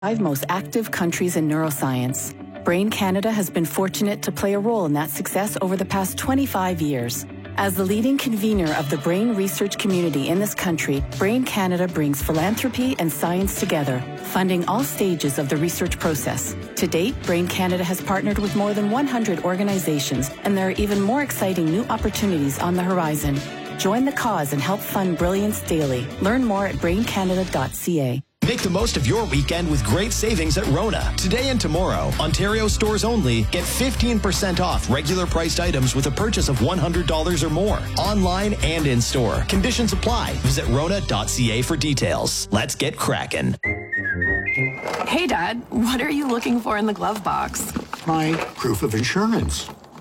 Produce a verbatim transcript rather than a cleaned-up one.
Five most active countries in neuroscience. Brain Canada has been fortunate to play a role in that success over the past twenty-five years. As the leading convener of the brain research community in this country, Brain Canada brings philanthropy and science together, funding all stages of the research process. To date, Brain Canada has partnered with more than one hundred organizations, and there are even more exciting new opportunities on the horizon. Join the cause and help fund brilliance daily. Learn more at brain canada dot c a. Make the most of your weekend with great savings at Rona. Today and tomorrow, Ontario stores only, get fifteen percent off regular priced items with a purchase of one hundred dollars or more. Online and in store. Conditions apply. Visit rona dot c a for details. Let's get cracking. Hey, Dad, what are you looking for in the glove box? My proof of insurance.